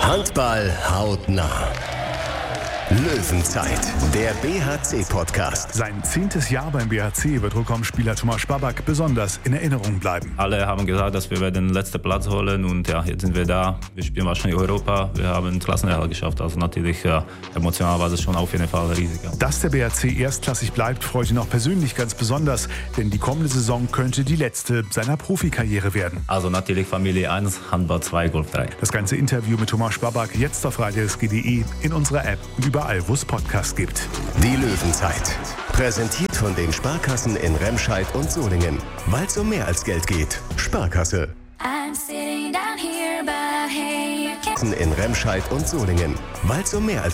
Handball hautnah. Löwenzeit, der BHC-Podcast. Sein 10. Jahr beim BHC wird Rückraumspieler Tomáš Babák besonders in Erinnerung bleiben. Alle haben gesagt, dass wir den letzten Platz holen und ja, jetzt sind wir da. Wir spielen wahrscheinlich Europa. Wir haben einen Klassenerhalt geschafft. Also natürlich emotional war das schon auf jeden Fall riesig. Dass der BHC erstklassig bleibt, freut ihn auch persönlich ganz besonders, denn die kommende Saison könnte die letzte seiner Profikarriere werden. Also natürlich Familie 1, Handball 2, Golf 3. Das ganze Interview mit Tomáš Babák jetzt auf radiosg.de, in unserer App und überall, wo es Podcasts gibt. Die Löwenzeit. Präsentiert von den Sparkassen in Remscheid und Solingen. Weil es um mehr als Geld geht. Sparkasse. In Remscheid und Solingen. Weil es um mehr als